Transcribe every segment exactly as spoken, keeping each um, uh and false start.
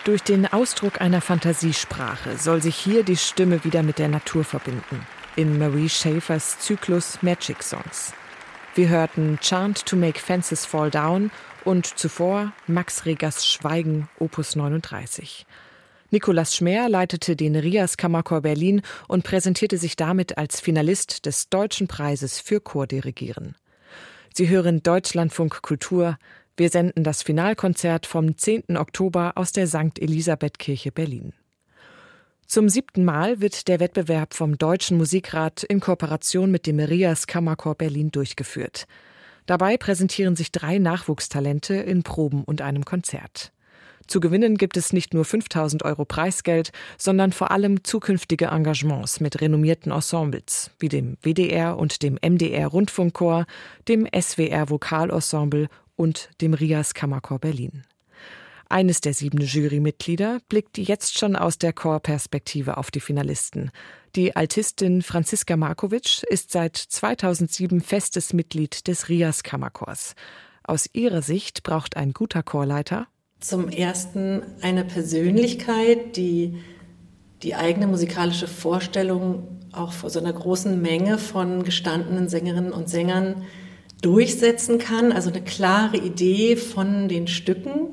Durch den Ausdruck einer Fantasiesprache soll sich hier die Stimme wieder mit der Natur verbinden. In Marie Schaefers Zyklus Magic Songs. Wir hörten Chant to Make Fences Fall Down und zuvor Max Regers Schweigen, Opus neununddreißig. Nikolaus Schmeer leitete den Rias Kammerchor Berlin und präsentierte sich damit als Finalist des Deutschen Preises für Chordirigieren. Sie hören Deutschlandfunk Kultur. Wir senden das Finalkonzert vom zehnten Oktober aus der Sankt Elisabeth-Kirche Berlin. Zum siebten Mal wird der Wettbewerb vom Deutschen Musikrat in Kooperation mit dem Rias Kammerchor Berlin durchgeführt. Dabei präsentieren sich drei Nachwuchstalente in Proben und einem Konzert. Zu gewinnen gibt es nicht nur fünftausend Euro Preisgeld, sondern vor allem zukünftige Engagements mit renommierten Ensembles, wie dem W D R und dem M D R Rundfunkchor, dem S W R Vokalensemble und dem Rias Kammerchor Berlin. Eines der sieben Jurymitglieder blickt jetzt schon aus der Chorperspektive auf die Finalisten. Die Altistin Franziska Markovic ist seit zweitausendsieben festes Mitglied des Rias Kammerchors. Aus ihrer Sicht braucht ein guter Chorleiter zum Ersten eine Persönlichkeit, die die eigene musikalische Vorstellung auch vor so einer großen Menge von gestandenen Sängerinnen und Sängern durchsetzen kann, also eine klare Idee von den Stücken.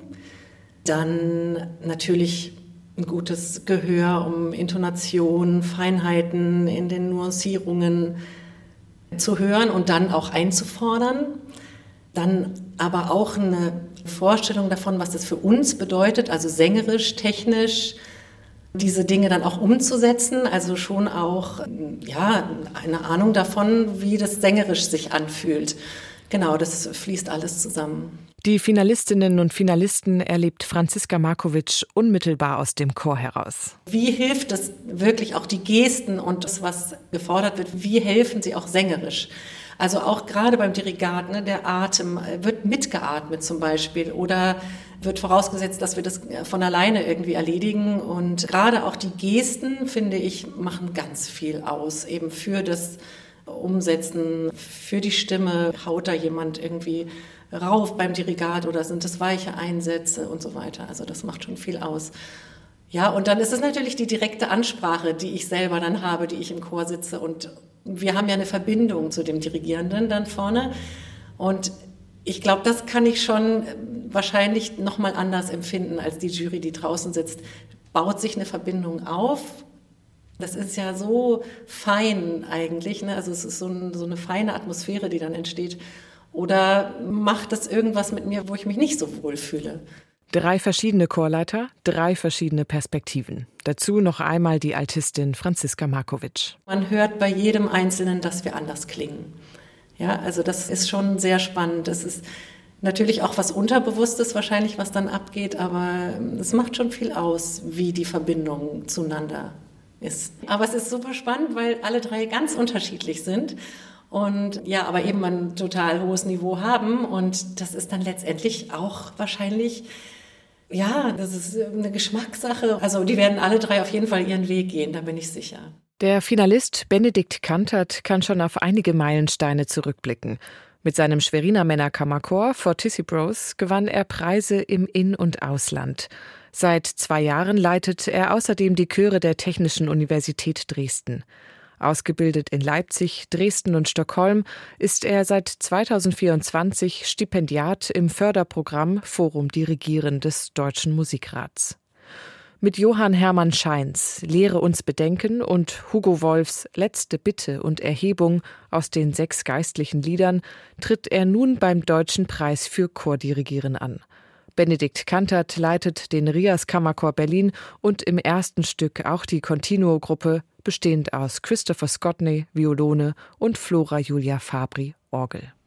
Dann natürlich ein gutes Gehör, um Intonation, Feinheiten in den Nuancierungen zu hören und dann auch einzufordern. Dann aber auch eine Vorstellung davon, was das für uns bedeutet, also sängerisch, technisch, diese Dinge dann auch umzusetzen, also schon auch ja, eine Ahnung davon, wie das sängerisch sich anfühlt. Genau, das fließt alles zusammen. Die Finalistinnen und Finalisten erlebt Franziska Markovic unmittelbar aus dem Chor heraus. Wie hilft es wirklich auch die Gesten und das, was gefordert wird, wie helfen sie auch sängerisch? Also auch gerade beim Dirigat, ne, der Atem, wird mitgeatmet zum Beispiel oder wird vorausgesetzt, dass wir das von alleine irgendwie erledigen. Und gerade auch die Gesten, finde ich, machen ganz viel aus, eben für das Umsetzen, für die Stimme. Haut da jemand irgendwie rauf beim Dirigat oder sind das weiche Einsätze und so weiter. Also das macht schon viel aus. Ja, und dann ist es natürlich die direkte Ansprache, die ich selber dann habe, die ich im Chor sitze. Und wir haben ja eine Verbindung zu dem Dirigierenden dann vorne. Und ich glaube, das kann ich schon wahrscheinlich noch mal anders empfinden als die Jury, die draußen sitzt. Baut sich eine Verbindung auf. Das ist ja so fein eigentlich, ne? Also es ist so, ein, so eine feine Atmosphäre, die dann entsteht. Oder macht das irgendwas mit mir, wo ich mich nicht so wohl fühle? Drei verschiedene Chorleiter, drei verschiedene Perspektiven. Dazu noch einmal die Altistin Franziska Markovic. Man hört bei jedem Einzelnen, dass wir anders klingen. Ja, also das ist schon sehr spannend. Das ist natürlich auch was Unterbewusstes wahrscheinlich, was dann abgeht, aber es macht schon viel aus, wie die Verbindung zueinander ist. Aber es ist super spannend, weil alle drei ganz unterschiedlich sind. Und ja, aber eben ein total hohes Niveau haben. Und das ist dann letztendlich auch wahrscheinlich, ja, das ist eine Geschmackssache. Also die werden alle drei auf jeden Fall ihren Weg gehen, da bin ich sicher. Der Finalist Benedikt Kantert kann schon auf einige Meilensteine zurückblicken. Mit seinem Schweriner Männerkammerchor Fortissi Bros gewann er Preise im In- und Ausland. Seit zwei Jahren leitet er außerdem die Chöre der Technischen Universität Dresden. Ausgebildet in Leipzig, Dresden und Stockholm ist er seit zweitausendvierundzwanzig Stipendiat im Förderprogramm Forum Dirigieren des Deutschen Musikrats. Mit Johann Hermann Scheins Lehre uns bedenken und Hugo Wolfs Letzte Bitte und Erhebung aus den sechs geistlichen Liedern tritt er nun beim Deutschen Preis für Chordirigieren an. Benedikt Kantert leitet den Rias Kammerchor Berlin und im ersten Stück auch die Continuo-Gruppe, bestehend aus Christopher Scotney, Violone und Flora Julia Fabri, Orgel.